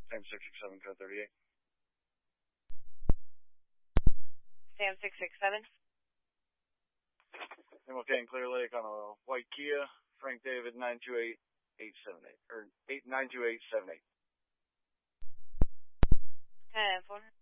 Sam 667, code 38. Sam 667. MLK in Clear Lake on a white Kia, Frank David 928878, or 92878. 10-4.